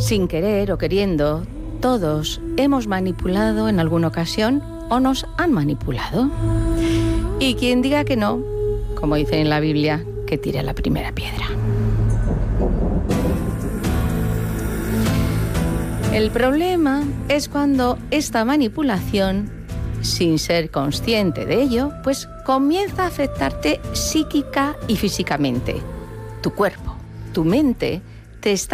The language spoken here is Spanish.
Sin querer o queriendo, todos hemos manipulado en alguna ocasión o nos han manipulado. Y quien diga que no, como dice en la Biblia, que tire la primera piedra. El problema es cuando esta manipulación, sin ser consciente de ello, pues comienza a afectarte psíquica y físicamente. Tu cuerpo, tu mente, te está